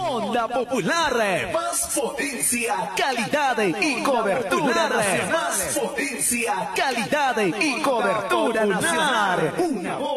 Onda Popular, Más potencia, calidad y cobertura nacional. más potencia, Calidad y cobertura nacional. una voz.